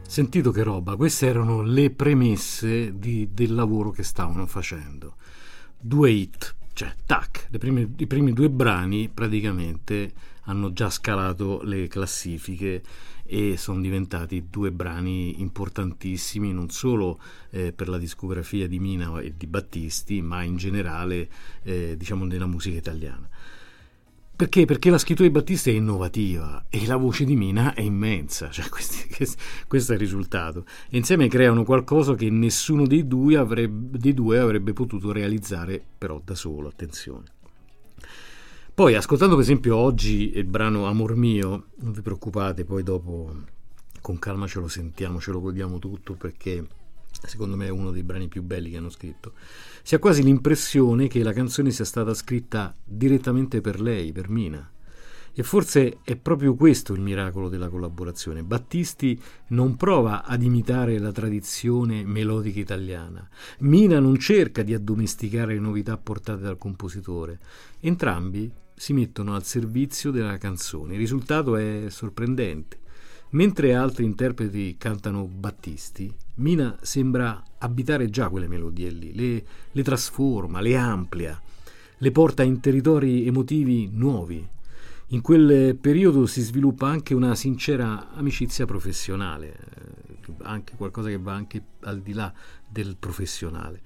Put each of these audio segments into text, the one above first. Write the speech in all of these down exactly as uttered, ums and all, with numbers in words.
Sentito che roba, queste erano le premesse di, del lavoro che stavano facendo. Due hit, cioè tac, le prime, i primi due brani praticamente hanno già scalato le classifiche e sono diventati due brani importantissimi non solo eh, per la discografia di Mina e di Battisti, ma in generale eh, diciamo nella musica italiana. Perché? Perché la scrittura di Battisti è innovativa e la voce di Mina è immensa, cioè questi, questo è il risultato. E insieme creano qualcosa che nessuno dei due, avrebbe, dei due avrebbe potuto realizzare però da solo, attenzione. Poi, ascoltando per esempio oggi il brano Amor mio, non vi preoccupate, poi dopo con calma ce lo sentiamo, ce lo godiamo tutto, perché secondo me è uno dei brani più belli che hanno scritto. Si ha quasi l'impressione che la canzone sia stata scritta direttamente per lei, per Mina. E forse è proprio questo il miracolo della collaborazione. Battisti non prova ad imitare la tradizione melodica italiana. Mina non cerca di addomesticare le novità portate dal compositore. Entrambi si mettono al servizio della canzone. Il risultato è sorprendente. Mentre altri interpreti cantano Battisti, Mina sembra abitare già quelle melodie lì, le, le trasforma, le amplia, le porta in territori emotivi nuovi. In quel periodo si sviluppa anche una sincera amicizia professionale, anche qualcosa che va anche al di là del professionale.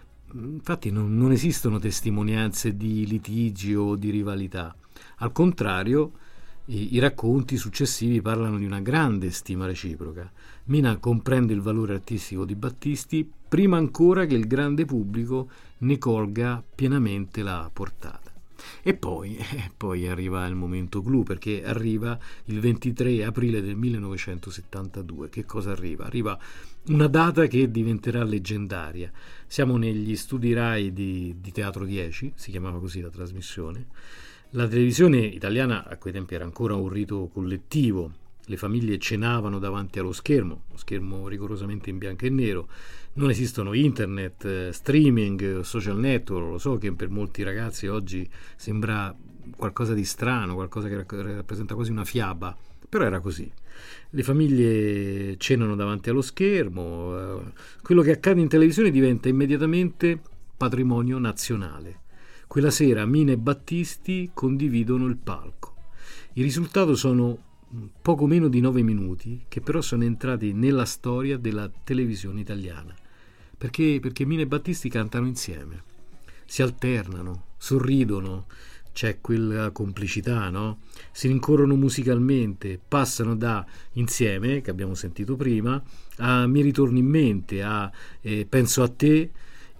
Infatti non, non esistono testimonianze di litigi o di rivalità. Al contrario, I, i racconti successivi parlano di una grande stima reciproca. Mina comprende il valore artistico di Battisti prima ancora che il grande pubblico ne colga pienamente la portata. E poi, eh, poi arriva il momento clou, perché arriva il ventitré aprile del millenovecentosettantadue. Che cosa arriva? Arriva una data che diventerà leggendaria. Siamo negli studi Rai di, di Teatro dieci, si chiamava così la trasmissione. La televisione italiana a quei tempi era ancora un rito collettivo, le famiglie cenavano davanti allo schermo, lo schermo rigorosamente in bianco e nero, non esistono internet, streaming, social network, lo so che per molti ragazzi oggi sembra qualcosa di strano, qualcosa che rappresenta quasi una fiaba, però era così. Le famiglie cenano davanti allo schermo, quello che accade in televisione diventa immediatamente patrimonio nazionale. Quella sera Mina e Battisti condividono il palco. Il risultato sono poco meno di nove minuti, che però sono entrati nella storia della televisione italiana. Perché? Perché Mina e Battisti cantano insieme, si alternano, sorridono, c'è quella complicità, no? Si rincorrono musicalmente, passano da Insieme, che abbiamo sentito prima, a Mi ritorni in mente, a eh, Penso a te,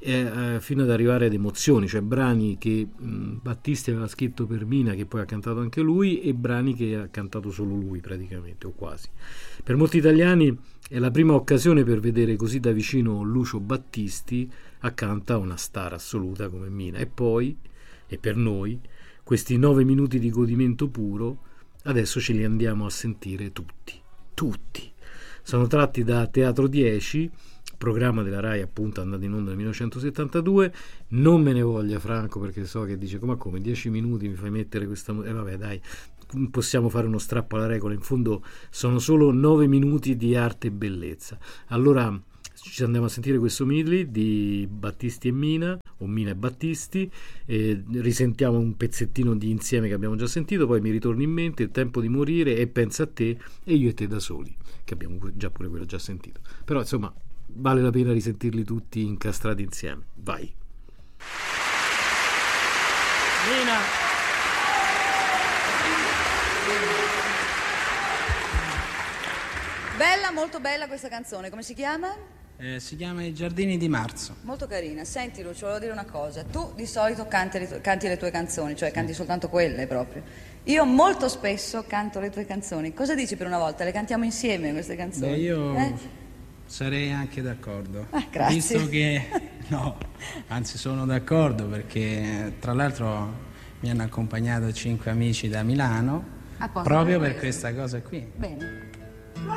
Eh, fino ad arrivare ad Emozioni, cioè brani che mh, Battisti aveva scritto per Mina, che poi ha cantato anche lui, e brani che ha cantato solo lui praticamente, o quasi. Per molti italiani è la prima occasione per vedere così da vicino Lucio Battisti accanto a una star assoluta come Mina. E poi, e per noi, questi nove minuti di godimento puro adesso ce li andiamo a sentire tutti, tutti. Sono tratti da Teatro dieci, programma della Rai appunto andato in onda nel millenovecentosettantadue. Non me ne voglia Franco, perché so che dice come come dieci minuti mi fai mettere questa e eh, vabbè dai, possiamo fare uno strappo alla regola, in fondo sono solo nove minuti di arte e bellezza. Allora ci andiamo a sentire questo medley di Battisti e Mina, o Mina e Battisti, eh, risentiamo un pezzettino di Insieme che abbiamo già sentito, poi Mi ritorni in mente, Il tempo di morire e Pensa a te, e Io e te da soli, che abbiamo già pure quello già sentito. Però insomma vale la pena risentirli tutti incastrati insieme. Vai. Mina. Bella, molto bella questa canzone. Come si chiama? Eh, si chiama I giardini di marzo. Molto carina. Senti Lucio, volevo dire una cosa. Tu di solito canti le, tue, canti le tue canzoni, cioè canti soltanto quelle proprio. Io molto spesso canto le tue canzoni. Cosa dici per una volta? Le cantiamo insieme queste canzoni? Beh, io... Eh? Sarei anche d'accordo, ah, grazie. Visto che, no, anzi sono d'accordo, perché tra l'altro mi hanno accompagnato cinque amici da Milano, proprio per questa cosa qui. Bene.